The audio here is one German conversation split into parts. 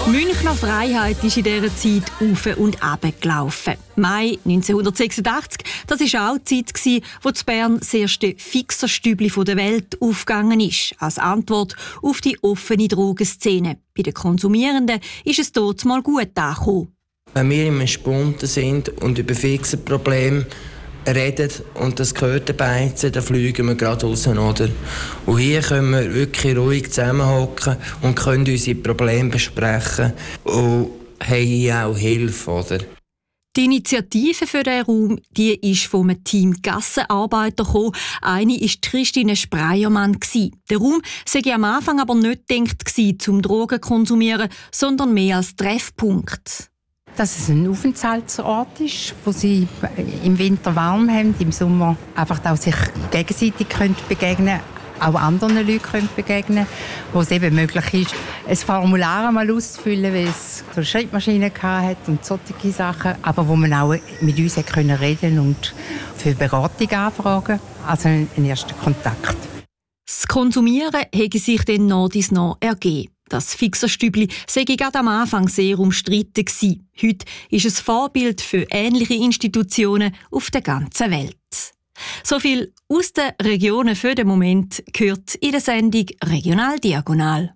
Münchner Freiheit ist in dieser Zeit auf und ab gelaufen. Mai 1986, das war auch die Zeit, wo in Bern das erste Fixerstübli der Welt aufgegangen ist, als Antwort auf die offene Drogenszene. Bei den Konsumierenden ist es dort mal gut angekommen. Wenn wir im Spunten sind und über Fixerprobleme reden und das gehört dabei, dann fliegen wir gerade raus, oder? Und hier können wir wirklich ruhig zusammenhocken und können unsere Probleme besprechen und haben hier auch Hilfe, oder? Die Initiative für diesen Raum die ist vom Team Gassenarbeiter gekommen. Eine war Christine Spreiermann. Der Raum sei am Anfang aber nicht gedacht zum Drogen konsumieren, sondern mehr als Treffpunkt. Dass es ein Aufenthaltsort ist, wo sie im Winter warm haben, im Sommer einfach auch sich gegenseitig begegnen können, auch anderen Leuten können begegnen, wo es eben möglich ist, ein Formular einmal auszufüllen, weil es so eine Schreibmaschine hatte und solche Sachen, aber wo man auch mit uns reden konnte und für Beratung anfragen, also einen ersten Kontakt. Das Konsumieren hätte sich dann nach dies nach ergeben. Das Fixerstübli sei gerade am Anfang sehr umstritten gewesen. Heute ist es Vorbild für ähnliche Institutionen auf der ganzen Welt. So viel aus den Regionen für den Moment gehört in der Sendung Regional Diagonal.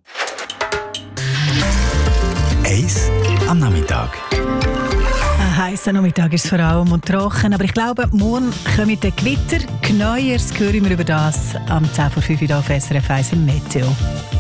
Eis am Nachmittag. Ein heisser Nachmittag ist es vor allem und trocken, aber ich glaube, morgen kommen die Gewitter. Genaueres hören wir über das am 10:05 Uhr auf SRF 1 im Meteo.